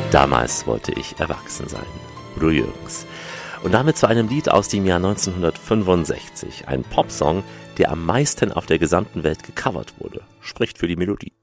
Damals wollte ich erwachsen sein. Udo Jürgens. Und damit zu einem Lied aus dem Jahr 1965. Ein Popsong, der am meisten auf der gesamten Welt gecovert wurde. Spricht für die Melodie.